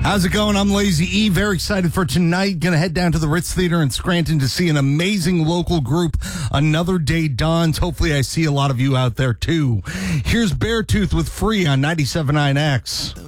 How's it going? I'm Lazy E. Very excited for tonight. Gonna head down to the Ritz Theater in Scranton to see an amazing local group, Another Day Dawns. Hopefully I see a lot of you out there too. Here's Beartooth with Free on 97.9X.